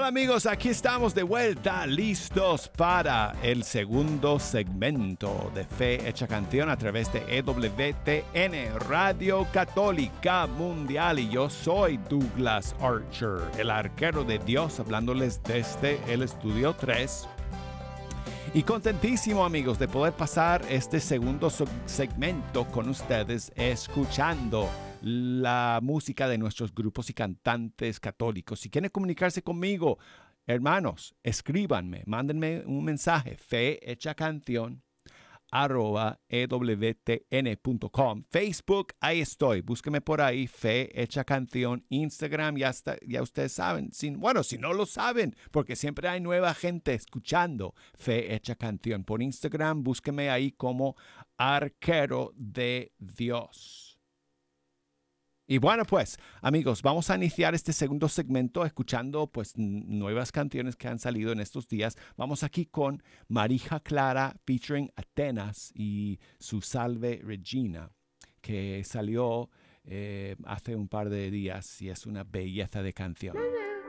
Amigos, aquí estamos de vuelta, listos para el segundo segmento de Fe Hecha Canción a través de EWTN, Radio Católica Mundial. Y yo soy Douglas Archer, el arquero de Dios, hablándoles desde el Estudio 3. Y contentísimo, amigos, de poder pasar este segundo segmento con ustedes, escuchando la música de nuestros grupos y cantantes católicos. Si quieren comunicarse conmigo, hermanos, escríbanme, mándenme un mensaje, fehechacanción@ewtn.com. Facebook, ahí estoy, búsqueme por ahí, Fe Hecha Canción. Instagram, ya ustedes saben. Si no lo saben, porque siempre hay nueva gente escuchando Fe Hecha Canción. Por Instagram, búsqueme ahí como Arquero de Dios. Y bueno, pues, amigos, vamos a iniciar este segundo segmento escuchando pues nuevas canciones que han salido en estos días. Vamos aquí con Marija Clara featuring Atenas y su Salve Regina, que salió hace un par de días y es una belleza de canción.